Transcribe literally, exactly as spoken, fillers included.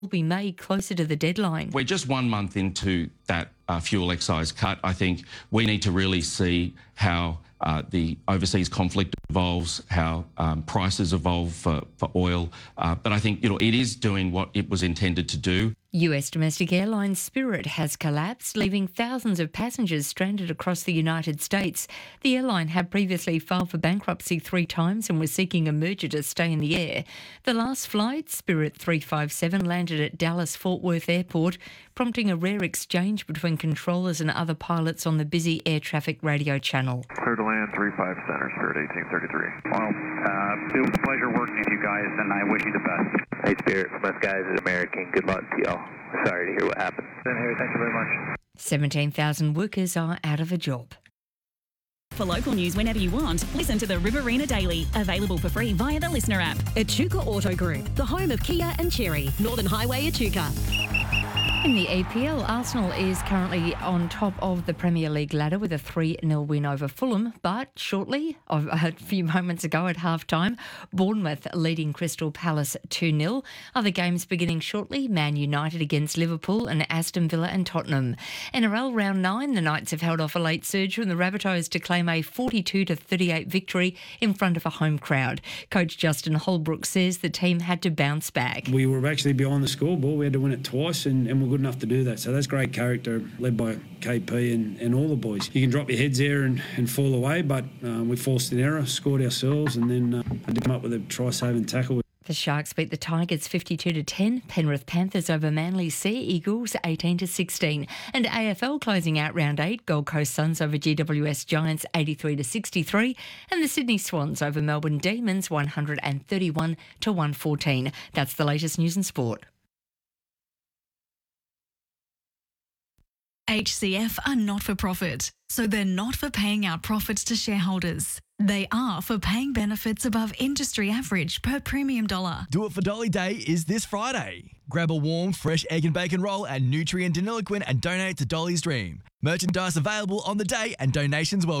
will be made closer to the deadline. We're just one month into that uh, fuel excise cut. I think we need to really see how uh, the overseas conflict evolves, how um, prices evolve for, for oil. Uh, but I think you know it is doing what it was intended to do. U S domestic airline Spirit has collapsed, leaving thousands of passengers stranded across the United States. The airline had previously filed for bankruptcy three times and was seeking a merger to stay in the air. The last flight, Spirit three five seven, landed at Dallas-Fort Worth Airport, prompting a rare exchange between controllers and other pilots on the busy air traffic radio channel. Clear to land three five Center, Spirit eighteen thirty-three. Well, uh, it was a pleasure working with you guys, and I wish you the best. Hey, Spirit, from us guys at American, good luck to y'all. Sorry to hear what happened. Same here, thank you very much. seventeen thousand workers are out of a job. For local news whenever you want, listen to the Riverina Daily, available for free via the Listener app. Echuca Auto Group, the home of Kia and Cherry, Northern Highway, Echuca. In the A P L, Arsenal is currently on top of the Premier League ladder with a three nil win over Fulham, but shortly, a few moments ago at half-time, Bournemouth leading Crystal Palace two nil. Other games beginning shortly, Man United against Liverpool and Aston Villa and Tottenham. N R L round nine, the Knights have held off a late surge from the Rabbitohs to claim a forty-two to thirty-eight victory in front of a home crowd. Coach Justin Holbrook says the team had to bounce back. We were actually behind the scoreboard. We had to win it twice, and, and we're good enough to do that. So that's great character, led by K P and, and all the boys. You can drop your heads there and, and fall away, but um, we forced an error, scored ourselves, and then uh, I did come up with a try-saving tackle. The Sharks beat the Tigers fifty-two to ten. Penrith Panthers over Manly Sea Eagles eighteen to sixteen. And A F L closing out round eight. Gold Coast Suns over G W S Giants eighty-three to sixty-three. And the Sydney Swans over Melbourne Demons one hundred thirty-one to one fourteen. That's the latest news and sport. H C F are not for profit, so they're not for paying out profits to shareholders. They are for paying benefits above industry average per premium dollar. Do It for Dolly Day is this Friday. Grab a warm, fresh egg and bacon roll at Nutrient Deniliquin and donate to Dolly's Dream. Merchandise available on the day and donations welcome.